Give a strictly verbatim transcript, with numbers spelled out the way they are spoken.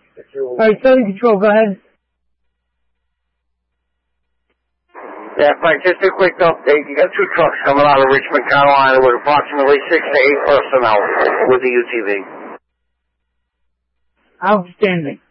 All right, Southern Control, go ahead. Yeah, Frank, just a quick update. You got two trucks coming out of Richmond, Carolina with approximately six to eight personnel with the U T V. Outstanding.